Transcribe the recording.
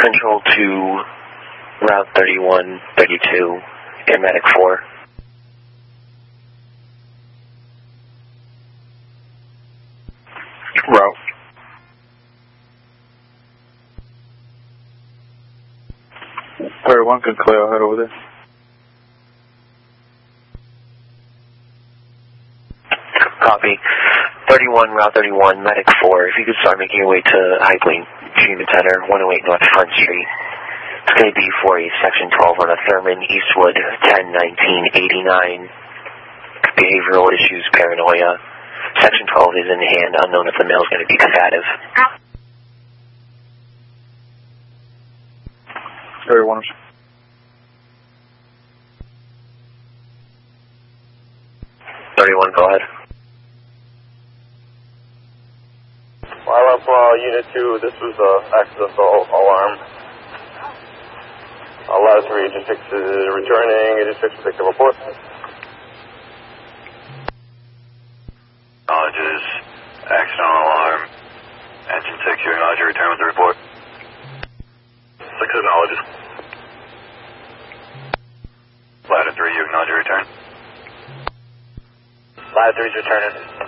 Central to Route 3132, Air Medic 4. Route. Very one can clear, I'll head over there. Copy. 31, Route 31, Medic 4. If you could start making your way to Highway Treatment Center, 108 North Front Street. It's going to be for a Section 12 on a Thurman Eastwood 10-19-89. Behavioral issues, paranoia. Section 12 is in hand, unknown if the male is going to be combative. Very one. 31, go ahead. File up Unit 2, this was accidental alarm. Ladder 3, Agent 6 is returning, Agent 6 will take the report. Acknowledges accidental alarm. Engine 6, you acknowledge your return with the report. 6 acknowledges. Ladder 3, you acknowledge your return. Ladder 3 is returning.